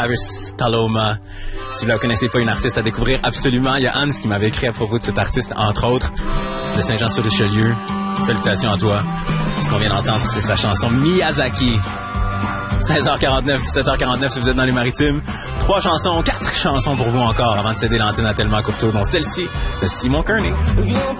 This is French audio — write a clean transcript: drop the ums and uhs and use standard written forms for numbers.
Travis Paloma. Si vous la connaissez pas, une artiste à découvrir absolument. Il y a Hans qui m'avait écrit à propos de cet artiste, entre autres, de Saint-Jean-sur-Richelieu. Salutations à toi. Ce qu'on vient d'entendre, c'est sa chanson Miyazaki. 16h49, 17h49 si vous êtes dans les Maritimes. 4 chansons pour vous encore avant de céder l'antenne à Thelma Courteau, dont celle-ci de Simon Kearney.